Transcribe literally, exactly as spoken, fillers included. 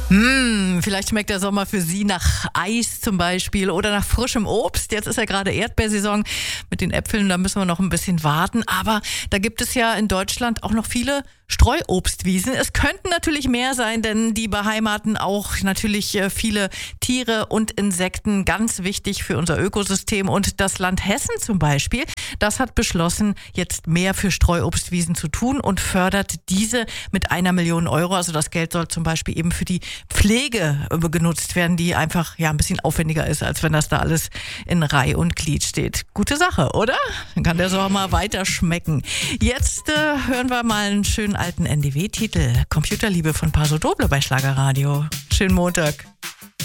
Hm, vielleicht schmeckt der Sommer für Sie nach Eis zum Beispiel oder nach frischem Obst. Jetzt ist ja gerade Erdbeersaison mit den Äpfeln, da müssen wir noch ein bisschen warten. Aber da gibt es ja in Deutschland auch noch viele Streuobstwiesen. Es könnten natürlich mehr sein, denn die beheimaten auch natürlich viele Tiere und Insekten. Ganz wichtig für unser Ökosystem. Und das Land Hessen zum Beispiel, das hat beschlossen, jetzt mehr für Streuobstwiesen zu tun und fördert diese mit einer Million Euro. Also das Geld soll zum Beispiel eben für die Pflege genutzt werden, die einfach ja ein bisschen aufwendiger ist, als wenn das da alles in Reih und Glied steht. Gute Sache, oder? Dann kann der Sommer weiter schmecken. Jetzt äh, hören wir mal einen schönen alten N D W-Titel. Computerliebe von Paso Doble bei Schlagerradio. Schönen Montag.